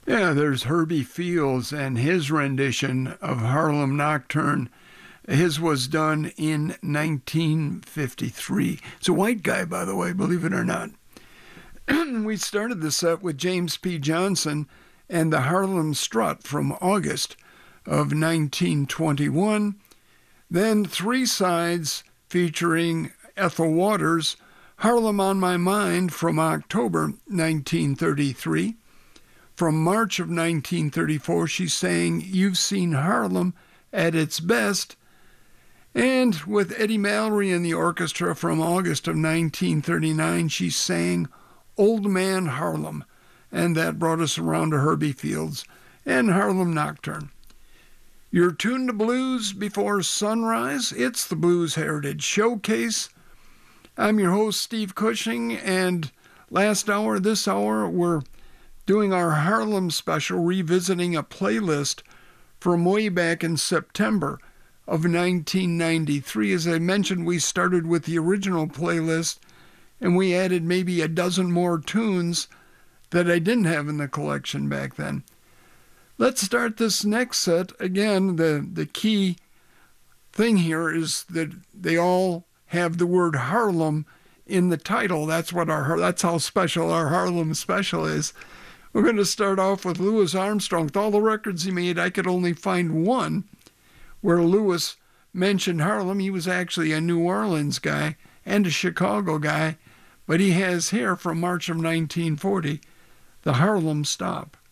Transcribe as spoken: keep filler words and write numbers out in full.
Yeah, there's Herbie Fields and his rendition of Harlem Nocturne. His was done in nineteen fifty-three. It's a white guy, by the way, believe it or not. We started the set with James P. Johnson and the Harlem Strut from August of nineteen twenty-one. Then Three Sides featuring Ethel Waters, Harlem on My Mind from October nineteen thirty-three. From March of nineteen thirty-four, she sang You've Seen Harlem at Its Best. And with Eddie Mallory and the orchestra from August of nineteen thirty-nine, she sang Old Man Harlem. And that brought us around to Herbie Fields and Harlem Nocturne. You're tuned to Blues Before Sunrise. It's the Blues Heritage Showcase. I'm your host, Steve Cushing, and last hour, this hour, we're doing our Harlem special, revisiting a playlist from way back in September of nineteen ninety-three. As I mentioned, we started with the original playlist, and we added maybe a dozen more tunes that I didn't have in the collection back then. Let's start this next set. Again, the, the key thing here is that they all have the word Harlem in the title. That's what our that's how special our Harlem special is. We're going to start off with Louis Armstrong. With all the records he made, I could only find one where Louis mentioned Harlem. He was actually a New Orleans guy and a Chicago guy, but he has here from March of nineteen forty, the Harlem Stop.